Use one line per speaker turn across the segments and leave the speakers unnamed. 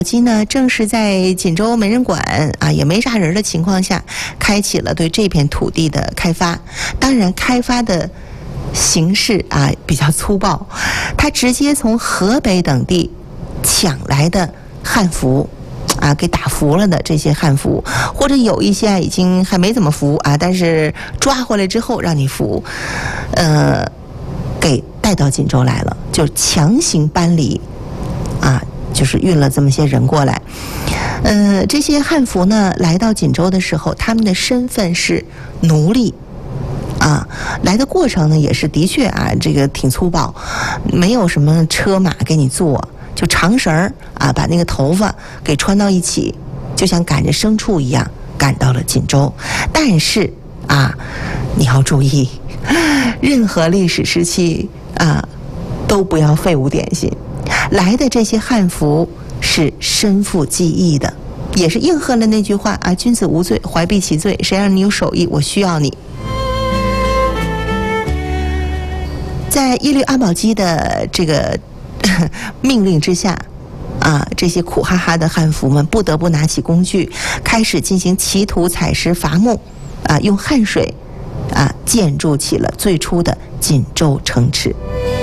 机呢，正是在锦州没人管啊，也没啥人的情况下，开启了对这片土地的开发。当然，开发的形式啊比较粗暴，他直接从河北等地抢来的汉服啊，给打服了的这些汉服，或者有一些啊已经还没怎么服啊，但是抓回来之后让你服，给带到锦州来了，就强行搬离啊。就是运了这么些人过来，这些汉服呢来到锦州的时候，他们的身份是奴隶，啊，来的过程呢也是的确啊，这个挺粗暴，没有什么车马给你坐，就长绳啊，把那个头发给穿到一起，就像赶着牲畜一样赶到了锦州。但是啊，你要注意，任何历史时期啊，都不要废物点心。来的这些汉服是身负记忆的，也是应和了那句话啊：君子无罪，怀璧其罪。谁让你有手艺，我需要你。在耶律阿保机的这个命令之下啊，这些苦哈哈的汉服们不得不拿起工具，开始进行起土、采石、伐木啊，用汗水啊建筑起了最初的锦州城池。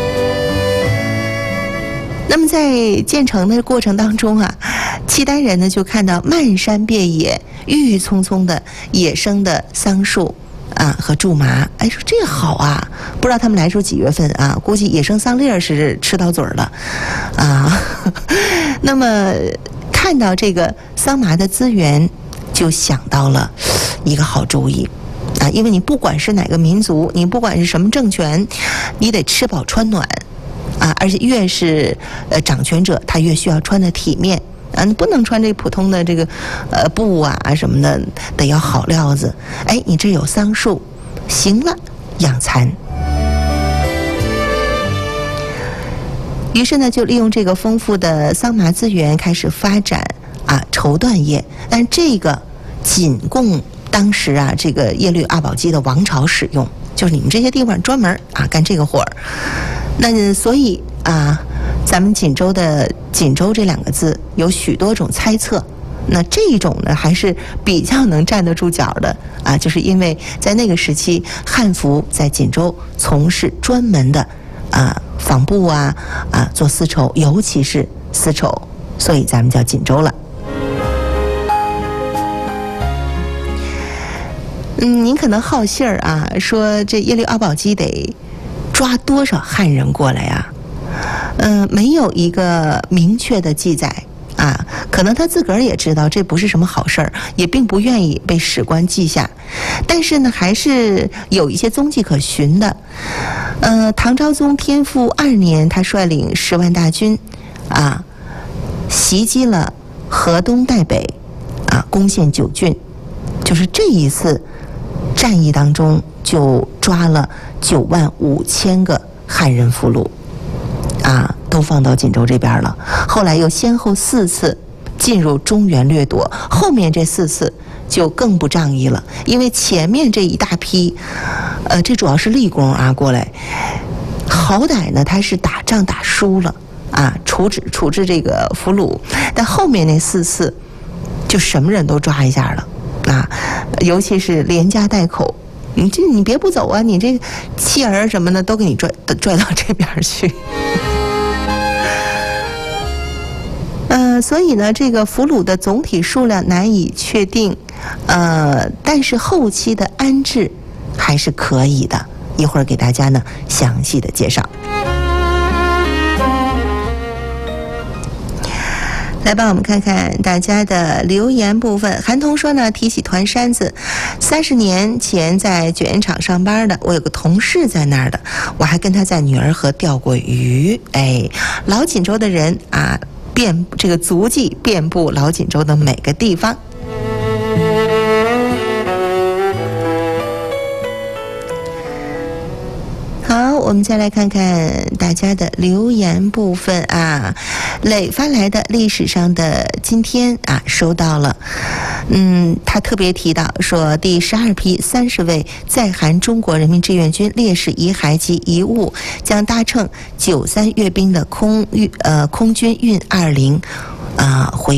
那么在建成的过程当中啊，契丹人呢就看到漫山遍野、郁郁葱葱的野生的桑树啊和苎麻，哎，说这个好啊！不知道他们来时候几月份啊？估计野生桑粒是吃到嘴了啊。那么看到这个桑麻的资源，就想到了一个好主意啊，因为你不管是哪个民族，你不管是什么政权，你得吃饱穿暖。啊，而且越是掌权者，他越需要穿的体面啊，你不能穿这普通的这个布啊什么的，得要好料子。哎，你这有桑树，行了，养蚕。于是呢，就利用这个丰富的桑麻资源开始发展啊绸缎业，但这个仅供当时啊这个耶律阿保机的王朝使用，就是你们这些地方专门啊干这个活儿。那所以啊，咱们锦州的“锦州”这两个字有许多种猜测。那这一种呢，还是比较能站得住脚的啊，就是因为在那个时期，汉服在锦州从事专门的纺布啊做丝绸，尤其是丝绸，所以咱们叫锦州了。您可能好信儿啊，说这耶律阿保机得抓多少汉人过来呀？没有一个明确的记载啊，可能他自个儿也知道这不是什么好事儿，也并不愿意被史官记下，但是呢，还是有一些踪迹可循的。唐昭宗天复2年，他率领10万大军啊，袭击了河东代北啊，攻陷9郡，就是这一次战役当中就抓了9万5千个汉人俘虏啊，都放到锦州这边了。后来又先后4次进入中原掠夺，后面这4次就更不仗义了，因为前面这一大批这主要是立功啊过来，好歹呢他是打仗打输了啊，处置这个俘虏，但后面那4次就什么人都抓一下了啊，尤其是连家带口，你别不走啊，你这妻儿什么的都给你拽到这边去。所以呢，这个俘虏的总体数量难以确定，但是后期的安置还是可以的。一会儿给大家呢详细的介绍。来吧，我们看看大家的留言部分。韩童说呢，提起团山子，30年前在卷烟厂上班的，我有个同事在那儿的，我还跟他在女儿河钓过鱼。哎，老锦州的人啊，这个足迹遍布老锦州的每个地方。好，我们再来看看大家的留言部分啊。磊发来的历史上的今天啊，收到了。他特别提到说，第12批30位在韩中国人民志愿军烈士遗骸及遗物将搭乘93阅兵的空军运20 回